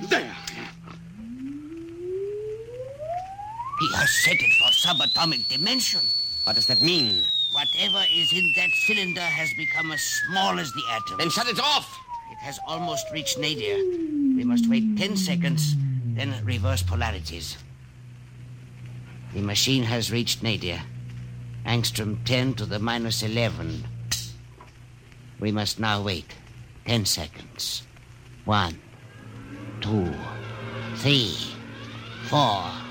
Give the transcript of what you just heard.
There. He has set it for subatomic dimension. What does that mean? Whatever is in that cylinder has become as small as the atom. Then shut it off. It has almost reached nadir. We must wait 10 seconds, then reverse polarities. The machine has reached nadir. Angstrom 10 to the minus 11. We must now wait 10 seconds. 1, 2, 3, 4...